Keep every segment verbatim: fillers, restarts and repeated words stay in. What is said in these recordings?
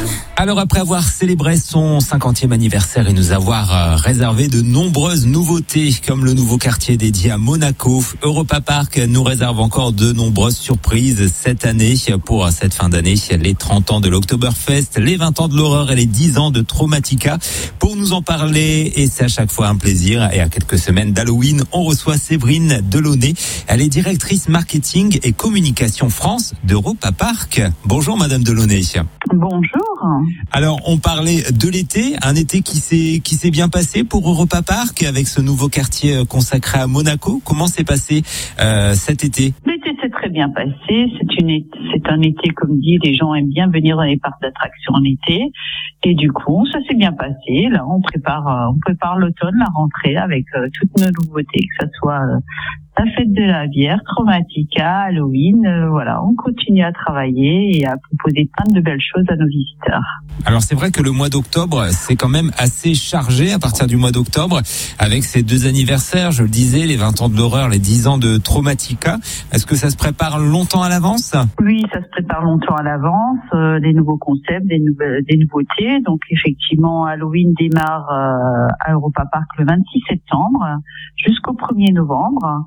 Alors après avoir célébré son cinquantième anniversaire et nous avoir euh, réservé de nombreuses nouveautés comme le nouveau quartier dédié à Monaco, Europa Park nous réserve encore de nombreuses surprises cette année pour cette fin d'année, les trente ans de l'Oktoberfest, les vingt ans de l'horreur et les dix ans de Traumatica. Pour nous en parler, et c'est à chaque fois un plaisir, et à quelques semaines d'Halloween, on reçoit Séverine Delaunay. Elle est directrice marketing et communication France d'Europa Park. Bonjour Madame Delaunay. Bonjour. Alors, on parlait de l'été, un été qui s'est qui s'est bien passé pour Europa Park avec ce nouveau quartier consacré à Monaco. Comment s'est passé euh, cet été? L'été s'est très bien passé. C'est une c'est un été, comme dit, les gens aiment bien venir dans les parcs d'attractions en été. Et du coup, ça s'est bien passé. Là, on prépare on prépare l'automne, la rentrée avec euh, toutes nos nouveautés, que ça soit euh, la fête de la bière, Traumatica, Halloween, euh, voilà, on continue à travailler et à proposer plein de belles choses à nos visiteurs. Alors c'est vrai que le mois d'octobre, c'est quand même assez chargé à partir du mois d'octobre, avec ces deux anniversaires, je le disais, les vingt ans de l'horreur, les dix ans de Traumatica. Est-ce que ça se prépare longtemps à l'avance? Oui, ça se prépare longtemps à l'avance, euh, des nouveaux concepts, des, nouvelles, des nouveautés. Donc effectivement, Halloween démarre euh, à Europa Park le vingt-six septembre jusqu'au premier novembre.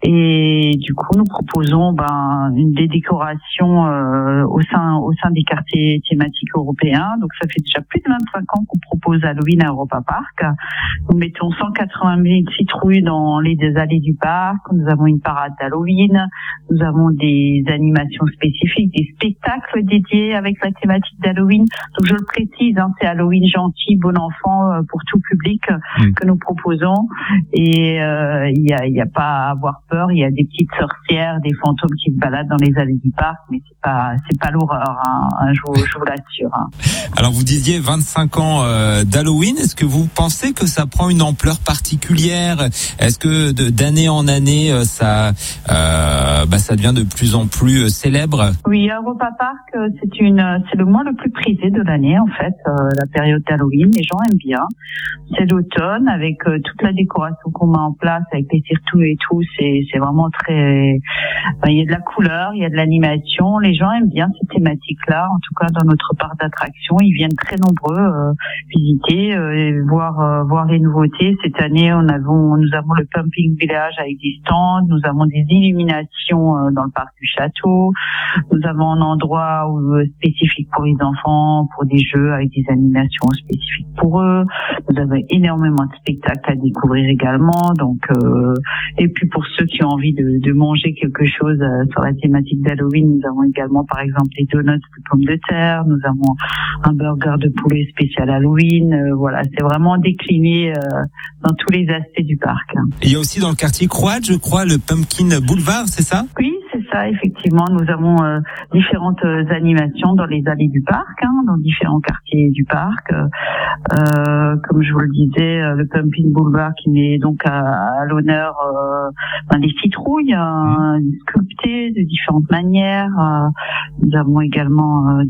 Et du coup, nous proposons ben une des décorations euh, au sein au sein des quartiers thématiques européens. Donc, ça fait déjà plus de vingt-cinq ans qu'on propose Halloween à Europa Park. Nous mettons cent quatre-vingt mille citrouilles dans les deux allées du parc. Nous avons une parade d'Halloween. Nous avons des animations spécifiques, des spectacles dédiés avec la thématique d'Halloween. Donc, je le précise, hein, c'est Halloween gentil, bon enfant euh, pour tout public mmh. que nous proposons. Et il euh, y a il y a pas à avoir peur, il y a des petites sorcières, des fantômes qui se baladent dans les allées du parc, mais c'est pas c'est pas l'horreur, hein, je, vous, je vous l'assure. Hein. Alors vous disiez vingt-cinq ans euh, d'Halloween, est-ce que vous pensez que ça prend une ampleur particulière? Est-ce que de, d'année en année euh, ça euh, bah ça devient de plus en plus euh, célèbre? Oui, à Europa Park, c'est une c'est le mois le plus prisé de l'année en fait, euh, la période d'Halloween, les gens aiment bien. C'est l'automne avec euh, toute la décoration qu'on met en place avec les circuits et tout, c'est c'est vraiment très, ben, il y a de la couleur, il y a de l'animation. Les gens aiment bien ces thématiques-là. En tout cas, dans notre parc d'attractions, ils viennent très nombreux euh, visiter, euh, voir euh, voir les nouveautés. Cette année, on avons nous avons le Pumping Village avec des stands. Nous avons des illuminations euh, dans le parc du château. Nous avons un endroit où, euh, spécifique pour les enfants, pour des jeux avec des animations spécifiques pour eux. Nous avons énormément de spectacles à découvrir également. Donc, euh, et puis pour ceux qui ont envie de, de manger quelque chose euh, sur la thématique d'Halloween, nous avons également par exemple des donuts de pommes de terre, nous avons un burger de poulet spécial Halloween, euh, voilà, c'est vraiment décliné euh, dans tous les aspects du parc. Il y a aussi dans le quartier Croate, je crois, le Pumpkin Boulevard, c'est ça? Oui, c'est ça, effectivement, nous avons euh, différentes euh, animations dans les allées du parc, hein, dans différents quartiers du parc. Euh, comme je vous le disais, euh, le Pumpkin Boulevard qui met donc à, à l'honneur euh, ben, les citrouilles euh, sculptées de différentes manières. Euh, nous avons également euh,